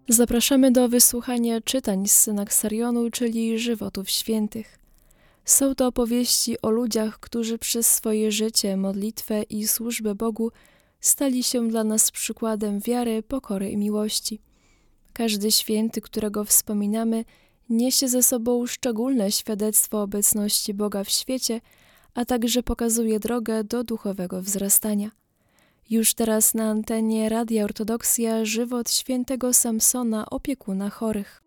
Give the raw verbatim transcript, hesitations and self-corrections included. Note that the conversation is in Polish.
Zapraszamy do wysłuchania czytań z Synaksarionu, czyli żywotów świętych. Są to opowieści o ludziach, którzy przez swoje życie, modlitwę i służbę Bogu stali się dla nas przykładem wiary, pokory i miłości. Każdy święty, którego wspominamy, niesie ze sobą szczególne świadectwo obecności Boga w świecie, a także pokazuje drogę do duchowego wzrastania. Już teraz na antenie Radia Ortodoksja żywot świętego Samsona, opiekuna chorych.